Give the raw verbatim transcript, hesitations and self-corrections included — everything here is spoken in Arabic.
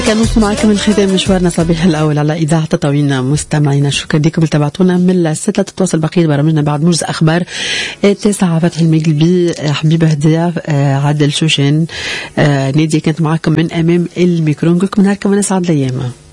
كنوصل معكم من ختام مشوارنا صباح الأول على إذاعة تطاوينا مستمعينا. شكرا لكم اللي تابعتونا من الستة. تتواصل بقية برامجنا بعد موجز أخبار التاسعة. فتحي المقلبي، حبيبة هدية، عادل شوشن، نادية كانت معكم من أمام الميكرو. نقولكم نهاركم ونسعد الأيام.